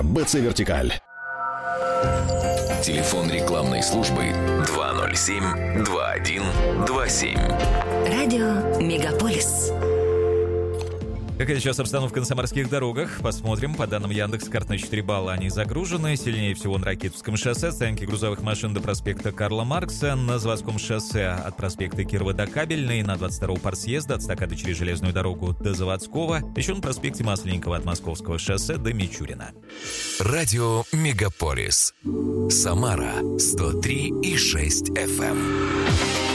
БЦ «Вертикаль». Телефон рекламной службы 207-2127. Радио «Мегаполис». Какая сейчас обстановка на самарских дорогах? Посмотрим. По данным Яндекс.Карт, на 4 балла они загружены. Сильнее всего на Ракитовском шоссе. Стоянки грузовых машин до проспекта Карла Маркса. На Заводском шоссе от проспекта Кирова до Кабельной. На 22-го партсъезда от стакады через железную дорогу до Заводского. Еще на проспекте Масленникова от Московского шоссе до Мичурина. Радио «Мегаполис». Самара 103,6 FM.